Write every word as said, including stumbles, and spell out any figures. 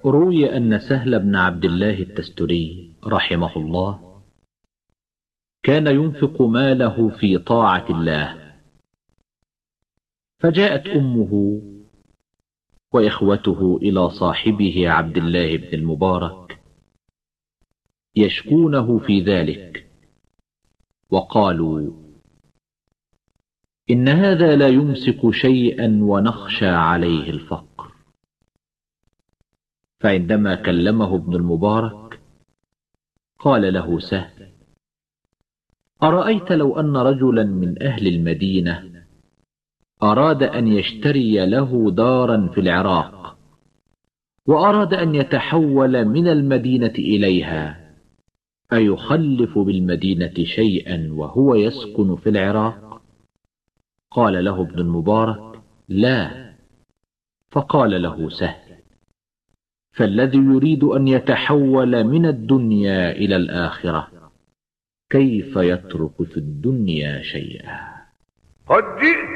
روي أن سهل بن عبد الله التستري رحمه الله كان ينفق ماله في طاعة الله، فجاءت أمه وإخوته إلى صاحبه عبد الله بن المبارك يشكونه في ذلك، وقالوا: إن هذا لا يمسك شيئا ونخشى عليه الفقر. فعندما كلمه ابن المبارك قال له سهل: أرأيت لو أن رجلا من أهل المدينة أراد أن يشتري له دارا في العراق، وأراد أن يتحول من المدينة إليها، أيخلف بالمدينة شيئا وهو يسكن في العراق؟ قال له ابن المبارك: لا. فقال له سهل: فالذي يريد أن يتحول من الدنيا إلى الآخرة كيف يترك في الدنيا شيئا؟